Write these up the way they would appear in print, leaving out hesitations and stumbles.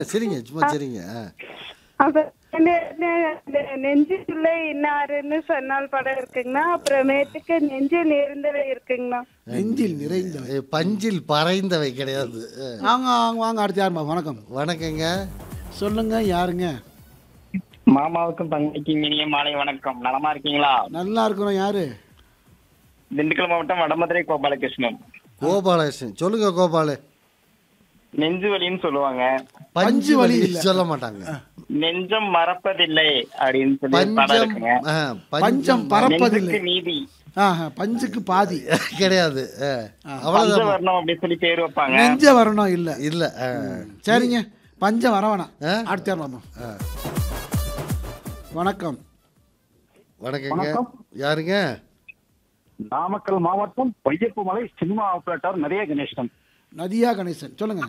சரிங்க சும்மா சரிங்க. அப்ப நெஞ்சுக்குள்ள இன்னாருன்னு சொன்னால் படம் இருக்குங்கண்ணா. அப்புறமேட்டுக்கு நெஞ்சில் இருந்தவை இருக்குங்கண்ணா. நெஞ்சில் நிறைந்தவை. பஞ்சில் பறைந்தவை கிடையாது. வாங்க வாங்க வாங்க, அடுத்து யாருமா? வணக்கம். வணக்கங்க. சொல்லுங்க, யாருங்க? மாமாவுக்கும் தங்கைக்கும் இனிய மாலை வணக்கம். நலமா இருக்கீங்களா? நல்லா இருக்கிறோம். யாரு? திண்டுக்கல் மாவட்டம் வடமதுரை கோபாலகிருஷ்ணன். கோபாலகிருஷ்ணன் சொல்லுங்க. கோபாலு நெஞ்சு வலின்னு சொல்லுவாங்க, பஞ்சு வலி சொல்ல மாட்டாங்க. நெஞ்சம் மறப்பதில்லை அப்படின்னு சொல்லி ஒரு படம் பஞ்சம் இருக்குங்க. பஞ்சம் பறப்பதில்லை. நெஞ்சுக்கு நீதி பஞ்சுக்கு பாதி கிடையாது. அவ்வளவுதான். வரணும் அப்படின்னு சொல்லி பேர் வைப்பாங்க. நெஞ்ச வரணும் இல்ல இல்ல. சரிங்க, பஞ்சம் வர வேணாம். அடுத்த யார் வரணும்? வணக்கம். வணக்கங்க. யாருங்க? நாமக்கல் மாவட்டம் பையப்புமலை சினிமா ஆபரேட்டர் நிறைய கணேசன். நதியா கணேசன் சொல்லுங்க.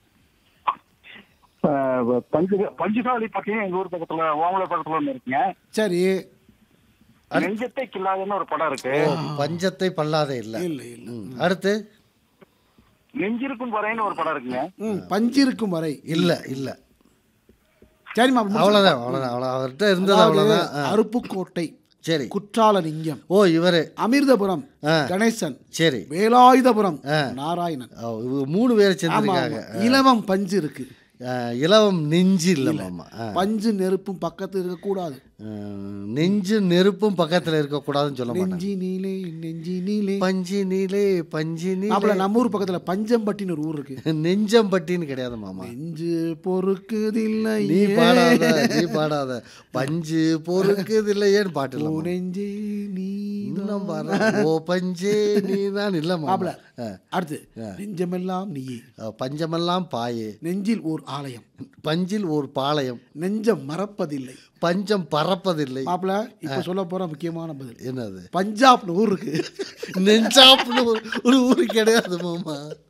பஞ்சுகாலி பக்கம் எங்க ஊர் பக்கத்துல ஓமலை பக்கத்துல ஒண்ணு இருக்குங்க. சரி. நெஞ்சத்தை கில்லாதுன்னு ஒரு படம் இருக்கு. பஞ்சத்தை பல்லாத இல்ல. இல்ல இல்ல. அடுத்து நெஞ்சிருக்கும் வரைன்னு ஒரு படம் இருக்குங்க. பஞ்சு இருக்கும் வரை இல்ல இல்ல. சரிம்மா, அவ்வளவுதான் அவ்வளவுதான். அவர்கிட்ட இருந்தது அவ்வளவுதான். அருப்புக்கோட்டை சரி. குற்றாலலிங்கம். ஓ இவரு. அமிர்தபுரம் கணேசன். சரி. வேலாயுதபுரம் நாராயணன். 3 பேரை சேர்ந்துருக்காங்க. இலவம் பஞ்சு இருக்கு. இலவம் நெஞ்சு இல்ல மாமா. பஞ்சு நெருப்பும் பக்கத்துல இருக்க கூடாது. நெஞ்சு நெருப்பும் பக்கத்துல இருக்க கூடாதுன்னு சொல்ல மாட்டாங்க. நெஞ்சி நீலே நெஞ்சி நீலே பஞ்சு நீலே பஞ்சு நீலே. அப்பல நம்ம ஊர் பக்கத்துல பஞ்சம்பட்டின்னு ஒரு ஊர் இருக்கு. நெஞ்சம்பட்டின்னு கிடையாது மாமா. நெஞ்சு பொறுக்குதில்லை. நீ பாடாத நீ பாடாத. பஞ்சு பொறுக்குதில்லையேன்னு பாட்டு. நெஞ்சே நீ இன்னும் பாரு. ஓ பஞ்சே நீதான் இல்ல மாமா. அடுத்து நெஞ்சமெல்லாம் நீயே. பஞ்சமெல்லாம் பாயே. நெஞ்சில் ஓர் ஆலயம். பஞ்சில் ஒரு பாளையம். நெஞ்சம் மறப்பதில்லை. பஞ்சம் பறப்பதில்லை. மாப்பிள இப்ப சொல்ல போற முக்கியமான பதில் என்னது? பஞ்சாப்னு ஊர் இருக்கு. நெஞ்சாப்னு ஒரு ஊரு கிடையாது மாமா.